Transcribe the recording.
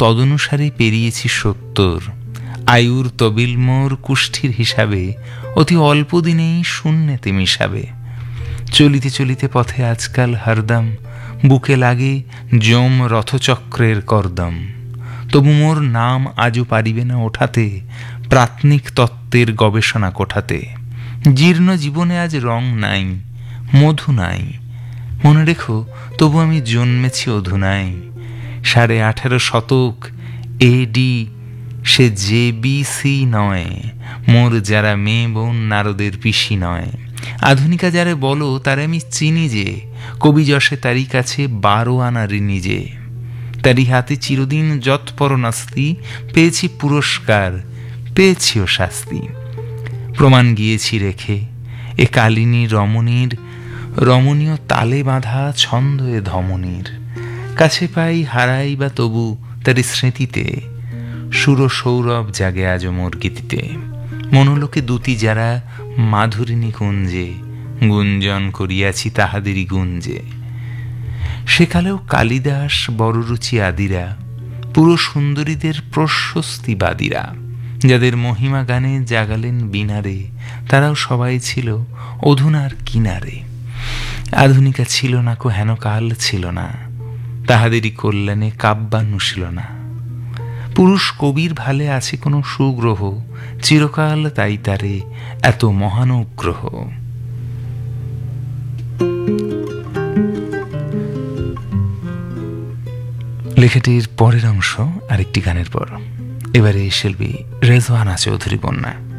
তদনুসারে পেরিয়েছি 70। আয়ুর তবিল মোর কুষ্ঠির হিসাবে অতি অল্প দিনেই শূন্যতে মিশাবে। চলিতে চলিতে পথে আজকাল হরদম বুকে লাগে যম রথচক্রের করদম। তবু মোর নাম আজও পারিবে না ওঠাতে প্রাথমিক তত্ত্বের গবেষণা কোঠাতে। জীর্ণ জীবনে আজ রং নাই, মধু নাই, মনে রেখো তবু আমি জন্মেছি অধুনাই। 18.5 শতক এডি, সে JBC নয়, মোর যারা মেয়ে বোন নারদের পিসি নয়। আধুনিকা যারে বলো তারে আমি চিনি যে, কবি যশে তারই কাছে 12 আনা ঋণী যে। তারই হাতে চিরদিন যৎপর নাস্তি, পেয়েছি পুরস্কার, পেয়েছিও শাস্তি। প্রমাণ গিয়েছি রেখে এ কালিনী রমণীর, রমণীয় তালে বাঁধা ছন্দ এ ধমনীর। কাছে পাই হারাই বা তবু তার স্মৃতিতে, সুর সৌরভ জাগে আজ মোর গীতিতে। মনোলোকে দুতি যারা মাধুরিণী কুঞ্জে, গুঞ্জন করিয়াছি তাহাদেরই গুঞ্জে। সেকালেও কালিদাস বড়রুচি আদিরা, পুরো সুন্দরীদের প্রশস্তিবাদীরা, যাদের মহিমা গানে জাগালেন বিনারে, তারাও সবাই ছিল অধুনার কিনারে। আধুনিকা ছিল না কো হেন কাল ছিল না, তাহাদেরই কল্যাণে কাব্যান্নু ছিল না। পুরুষ কবির ভালে আছে কোনো সুগ্রহ, চিরকাল তাই তারে এত মহানুগ্রহ। লেখাটির পরের অংশ আরেকটি গানের পর। এবারে শিল্পী রেজওয়ানা চৌধুরী বন্যা।